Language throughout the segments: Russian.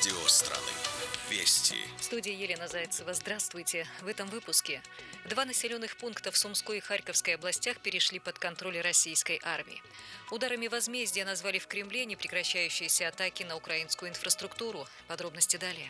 Радио страны. Вести. В студии Елена Зайцева. Здравствуйте. В этом выпуске. 2 населенных пункта в Сумской и Харьковской областях перешли под контроль российской армии. Ударами возмездия назвали в Кремле непрекращающиеся атаки на украинскую инфраструктуру. Подробности далее.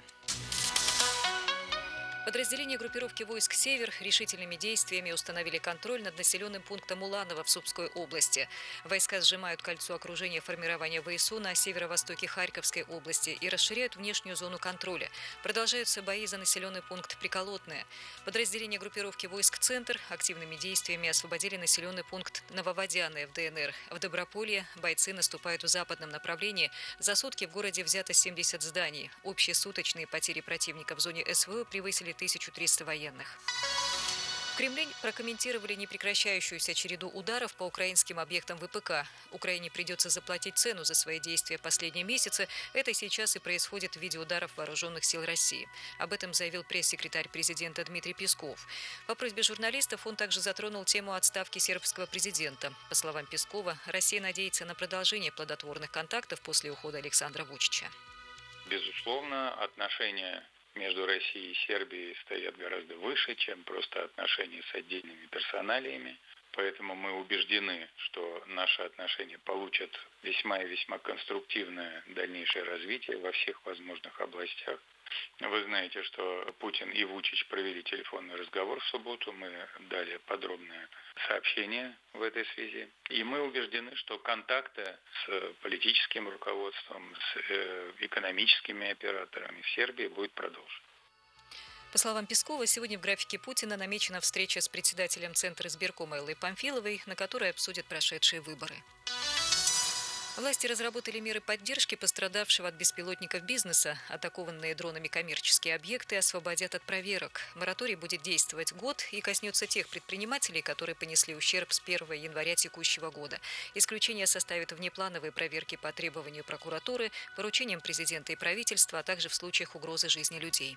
Подразделения группировки войск «Север» решительными действиями установили контроль над населенным пунктом Уланово в Сумской области. Войска сжимают кольцо окружения формирования ВСУ на северо-востоке Харьковской области и расширяют внешнюю зону контроля. Продолжаются бои за населенный пункт Приколотное. Подразделения группировки войск «Центр» активными действиями освободили населенный пункт Нововодяное в ДНР. В Доброполье бойцы наступают в западном направлении. За сутки в городе взято 70 зданий. Общие суточные потери противника в зоне СВО превысили 1300 военных. В Кремле прокомментировали непрекращающуюся череду ударов по украинским объектам ВПК. Украине придется заплатить цену за свои действия последние месяцы. Это сейчас и происходит в виде ударов вооруженных сил России. Об этом заявил пресс-секретарь президента Дмитрий Песков. По просьбе журналистов он также затронул тему отставки сербского президента. По словам Пескова, Россия надеется на продолжение плодотворных контактов после ухода Александра Вучича. Безусловно, отношения между Россией и Сербией стоят гораздо выше, чем просто отношения с отдельными персоналиями. Поэтому мы убеждены, что наши отношения получат весьма и весьма конструктивное дальнейшее развитие во всех возможных областях. Вы знаете, что Путин и Вучич провели телефонный разговор в субботу. Мы дали подробное сообщение в этой связи. И мы убеждены, что контакты с политическим руководством, с экономическими операторами в Сербии будут продолжены. По словам Пескова, сегодня в графике Путина намечена встреча с председателем Центра избиркома Эллой Памфиловой, на которой обсудят прошедшие выборы. Власти разработали меры поддержки пострадавшего от беспилотников бизнеса. Атакованные дронами коммерческие объекты освободят от проверок. Мораторий будет действовать год и коснется тех предпринимателей, которые понесли ущерб с 1 января текущего года. Исключение составят внеплановые проверки по требованию прокуратуры, поручениям президента и правительства, а также в случаях угрозы жизни людей.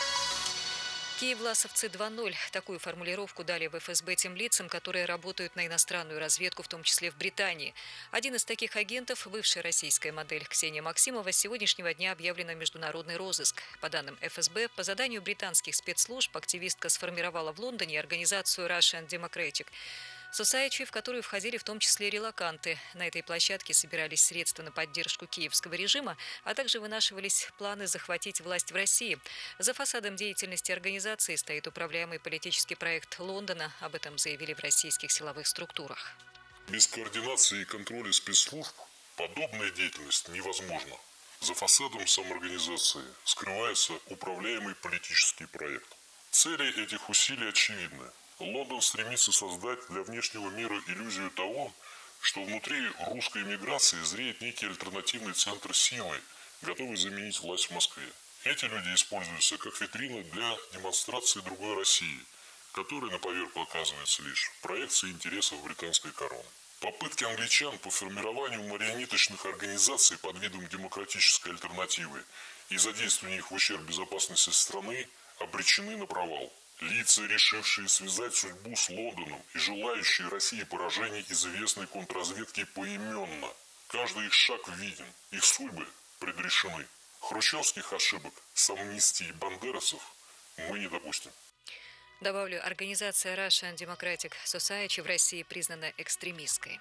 Киевласовцы 2.0. Такую формулировку дали в ФСБ тем лицам, которые работают на иностранную разведку, в том числе в Британии. Один из таких агентов, бывшая российская модель Ксения Максимова, с сегодняшнего дня объявлена в международный розыск. По данным ФСБ, по заданию британских спецслужб активистка сформировала в Лондоне организацию Russian Democratic Society, в которую входили в том числе релоканты. На этой площадке собирались средства на поддержку киевского режима, а также вынашивались планы захватить власть в России. За фасадом деятельности организации стоит управляемый политический проект Лондона. Об этом заявили в российских силовых структурах. Без координации и контроля спецслужб подобная деятельность невозможна. За фасадом самоорганизации скрывается управляемый политический проект. Цели этих усилий очевидны. Лондон стремится создать для внешнего мира иллюзию того, что внутри русской эмиграции зреет некий альтернативный центр силы, готовый заменить власть в Москве. Эти люди используются как витрина для демонстрации другой России, которая на поверку оказывается лишь проекцией интересов британской короны. Попытки англичан по формированию марионеточных организаций под видом демократической альтернативы и задействования их в ущерб безопасности страны обречены на провал. Лица, решившие связать судьбу с Лондоном и желающие России поражений известной контрразведки поименно. Каждый их шаг виден, их судьбы предрешены. Хрущевских ошибок с амнистией бандеровцев мы не допустим. Добавлю, организация Russian Democratic Society в России признана экстремистской.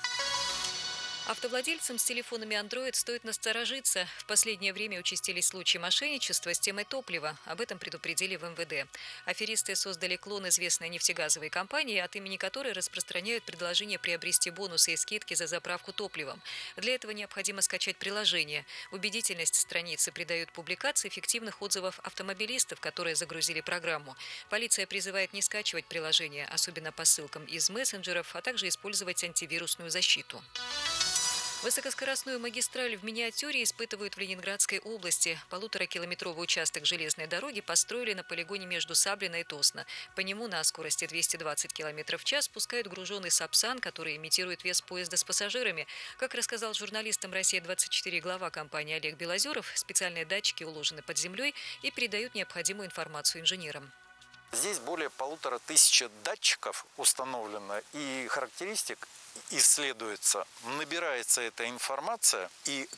Автовладельцам с телефонами Android стоит насторожиться. В последнее время участились случаи мошенничества с темой топлива. Об этом предупредили в МВД. Аферисты создали клон известной нефтегазовой компании, от имени которой распространяют предложение приобрести бонусы и скидки за заправку топливом. Для этого необходимо скачать приложение. Убедительность страницы придают публикации фиктивных отзывов автомобилистов, которые загрузили программу. Полиция призывает не скачивать приложение, особенно по ссылкам из мессенджеров, а также использовать антивирусную защиту. Высокоскоростную магистраль в миниатюре испытывают в Ленинградской области. 1,5-километровый участок железной дороги построили на полигоне между Саблино и Тосно. По нему на скорости 220 км в час пускают груженный Сапсан, который имитирует вес поезда с пассажирами. Как рассказал журналистам «Россия-24» глава компании Олег Белозеров, специальные датчики уложены под землей и передают необходимую информацию инженерам. Здесь более 1500 датчиков установлено, и характеристик исследуется, набирается эта информация, и